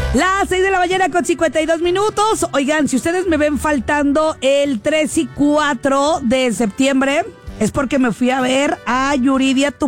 Las 6 de la mañana con 52 minutos. Oigan, si ustedes me ven faltando el 3 y 4 de septiembre, es porque me fui a ver a Yuridia